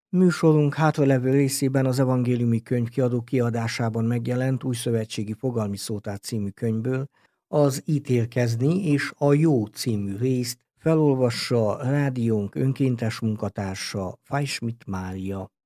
Műsorunk hátralevő részében az Evangéliumi Könyvkiadó kiadásában megjelent Újszövetségi Fogalmi Szótár című könyvből az Ítélkezni és a Jó című részt felolvassa rádiónk önkéntes munkatársa, Fajsmit Mária.